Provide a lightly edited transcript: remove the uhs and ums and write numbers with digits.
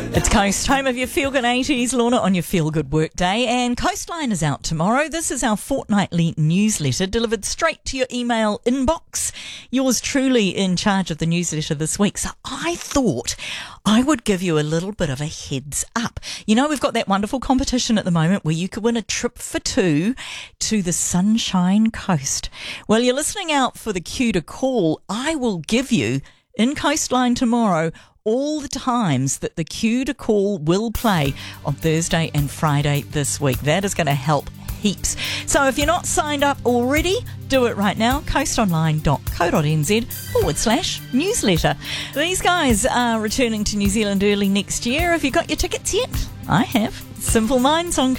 It's Coast, home of your Feel Good 80s, Lorna, on your Feel Good work day. And Coastline is out tomorrow. This is our fortnightly newsletter delivered straight to your email inbox. Yours truly in charge of the newsletter this week. So I thought I would give you a little bit of a heads up. You know, we've got that wonderful competition at the moment where you could win a trip for two to the Sunshine Coast. Well, you're listening out for the cue to call. I will give you in Coastline tomorrow all the times that the cue to call will play on Thursday and Friday this week. That is going to help heaps. So if you're not signed up already, do it right now. coastonline.co.nz/newsletter. These guys are returning to New Zealand early next year. Have you got your tickets yet? I have. Simple Minds on